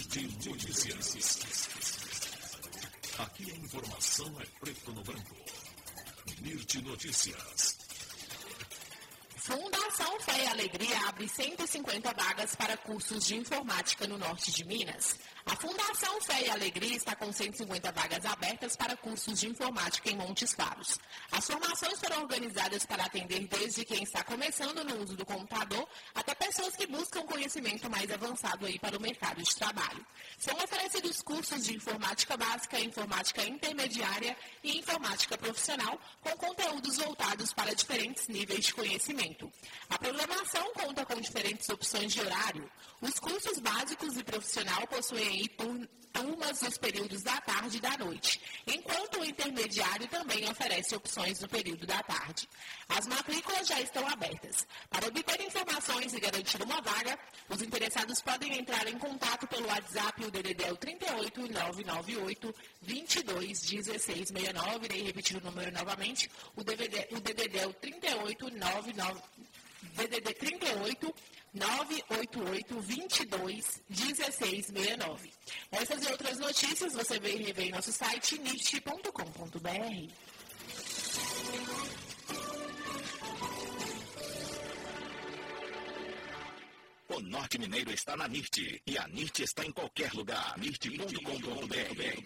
NIRT Notícias. Aqui a informação é preto no branco. NIRT Notícias. Fundação Fé e Alegria abre 150 vagas para cursos de informática no norte de Minas. A Fundação Fé e Alegria está com 150 vagas abertas para cursos de informática em Montes Claros. As formações foram organizadas para atender desde quem está começando no uso do computador até pessoas que buscam conhecimento mais avançado aí para o mercado de trabalho. São oferecidos cursos de informática básica, informática intermediária e informática profissional com conteúdos voltados para diferentes níveis de conhecimento. A programação conta com diferentes opções de horário. Os cursos básicos e profissional possuem aí turmas nos períodos da tarde e da noite, enquanto o intermediário também oferece opções no período da tarde. As matrículas já estão abertas. Para obter informações e garantir uma vaga, os interessados podem entrar em contato pelo WhatsApp, o DDD é o 38 998 22 16 69, irei repetir o número novamente, o DDD é o 38 988 22 16 69. Essas e outras notícias você vê e revê em nosso site nirt.com.br. O Norte Mineiro está na NIRT e a NIRT está em qualquer lugar. NIRT.com.br